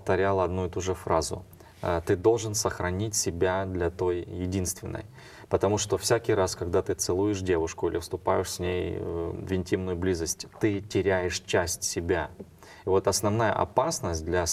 повторяла одну и ту же фразу. Ты должен сохранить себя для той единственной. Потому что всякий раз, когда ты целуешь девушку или вступаешь с ней в интимную близость, ты теряешь часть себя. И вот основная опасность для